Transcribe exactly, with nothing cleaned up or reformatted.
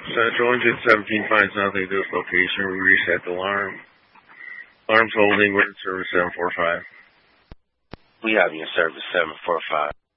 Central engine seventeen finds nothing at this location. We reset the alarm. Alarm's holding. We're in service seven four five. We have you in service seven four five.